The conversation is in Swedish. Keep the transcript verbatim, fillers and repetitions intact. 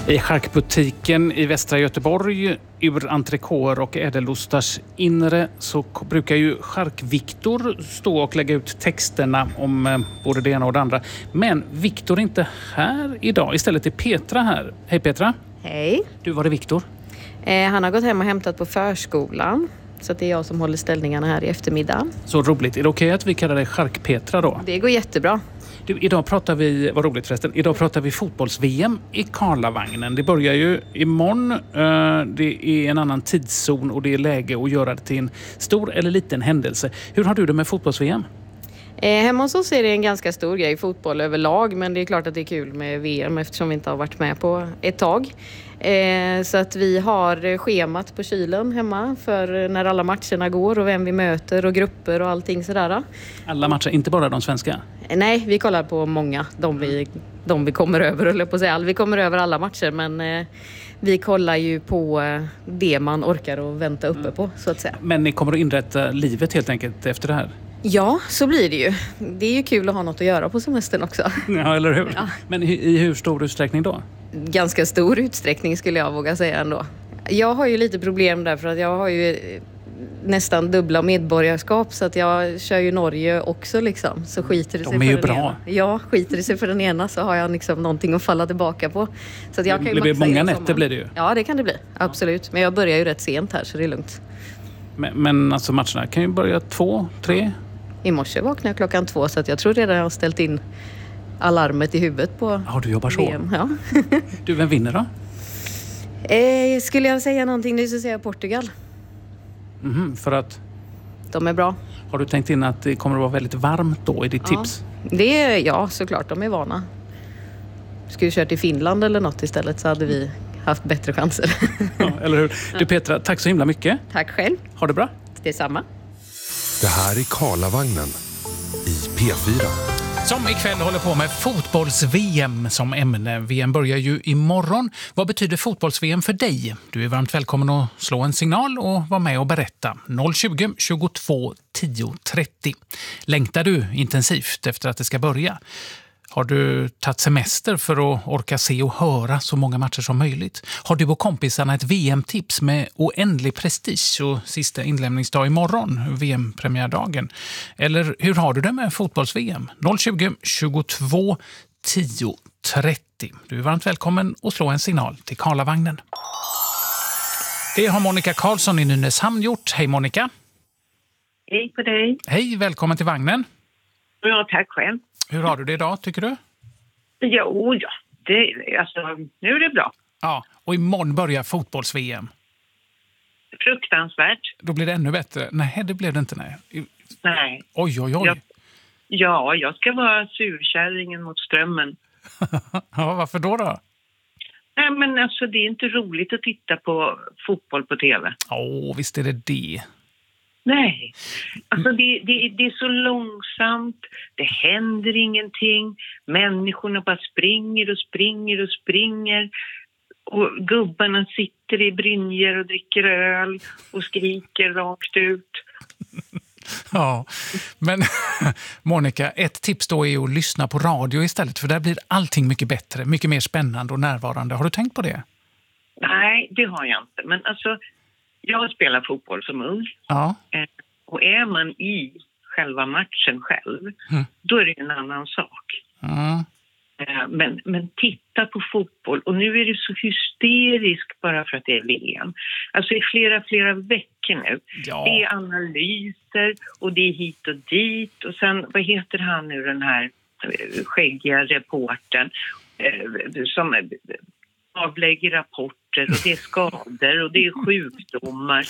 I charkbutiken i västra Göteborg, ur entrecôter och ädelostars inre, så brukar ju Chark-Viktor stå och lägga ut texterna om eh, både det ena och det andra. Men Viktor är inte här idag. Istället är Petra här. Hej Petra. Hej. Du, var är Viktor? Eh, han har gått hem och hämtat på förskolan. Så att det är jag som håller ställningarna här i eftermiddag. Så roligt. Är det okej att vi kallar dig Chark-Petra då? Det går jättebra. Du, idag pratar vi, vad roligt förresten, idag pratar vi fotbolls-V M i Karlavagnen. Det börjar ju imorgon, uh, det är en annan tidszon och det är läge att göra det till en stor eller liten händelse. Hur har du det med fotbolls-V M? Eh, hemma hos oss är det en ganska stor grej, fotboll överlag, men det är klart att det är kul med V M eftersom vi inte har varit med på ett tag. Eh, så att vi har schemat på kylen hemma för när alla matcherna går och vem vi möter och grupper och allting sådär. Alla matcher, inte bara de svenska? Eh, nej, vi kollar på många, de vi, de vi kommer över, eller på att säga. Vi kommer över alla matcher, men eh, vi kollar ju på eh, det man orkar och vänta uppe på, så att säga. Men ni kommer att inrätta livet helt enkelt efter det här? Ja, så blir det ju. Det är ju kul att ha något att göra på semestern också. Ja, eller hur? Ja. Men i, i hur stor utsträckning då? Ganska stor utsträckning skulle jag våga säga ändå. Jag har ju lite problem där för att jag har ju nästan dubbla medborgarskap, så att jag kör ju Norge också liksom. Så skiter det sig De är för ju den bra. ena. Ja, skiter det sig för den ena så har jag liksom någonting att falla tillbaka på. Så att jag kan ju det blir maxa många in nätter sommaren. blir det ju. Ja, det kan det bli. Absolut. Men jag börjar ju rätt sent här så det är lugnt. Men, men alltså matcherna kan ju börja två, tre... I morse vaknade jag klockan två så att jag tror redan jag har ställt in alarmet i huvudet på Ja, du jobbar så. V M. Ja. Du, vem vinner då? Eh, skulle jag säga någonting nu så säger jag Portugal. Mm, för att... De är bra. Har du tänkt in att det kommer att vara väldigt varmt då i ditt Ja. tips? Det är, ja, såklart. De är vana. Skulle vi köra till Finland eller något istället så hade vi haft bättre chanser. Ja, eller hur? Du Petra, tack så himla mycket. Tack själv. Ha det bra. Detsamma. Det här är Karlavagnen i P fyra. Som ikväll håller på med fotbolls-V M som ämne. V M börjar ju imorgon. Vad betyder fotbolls-V M för dig? Du är varmt välkommen att slå en signal och vara med och berätta. noll tjugo, tjugotvå, tio, trettio. Längtar du intensivt efter att det ska börja? Har du tagit semester för att orka se och höra så många matcher som möjligt? Har du och kompisarna ett V M-tips med oändlig prestige och sista inlämningsdag imorgon, V M-premiärdagen? Eller hur har du det med fotbolls-V M? noll tjugo, tjugotvå, tio, trettio. Du är varmt välkommen att slå en signal till Karlavagnen. Det har Monica Karlsson i Nynäshamn gjort. Hej Monica. Hej på dig. Hej, välkommen till vagnen. Ja, tack själv. Hur har du det idag, tycker du? Jo, ja. Det, alltså, nu är det bra. Ja, och imorgon börjar fotbolls-V M. Fruktansvärt. Då blir det ännu bättre. Nej, det blev det inte, nej. Nej. Oj, oj, oj. Jag, ja, jag ska vara surkärringen mot strömmen. Ja, varför då då? Nej, men alltså det är inte roligt att titta på fotboll på tv. Åh, visst är det det. Nej, alltså det, det, det är så långsamt, det händer ingenting, människorna bara springer och springer och springer och gubbarna sitter i brynjer och dricker öl och skriker rakt ut. Ja, men Monica, ett tips då är att lyssna på radio istället, för där blir allting mycket bättre, mycket mer spännande och närvarande. Har du tänkt på det? Nej, det har jag inte, men alltså jag spelar fotboll som ung. Ja. Och är man i själva matchen själv, Mm. då är det en annan sak. Mm. Men, men titta på fotboll. Och nu är det så hysteriskt bara för att det är V M. Alltså i flera, flera veckor nu. Ja. Det är analyser och det är hit och dit. Och sen, vad heter han nu, den här skäggiga reportern eh, som avlägger rapporter och det är skador och det är sjukdomar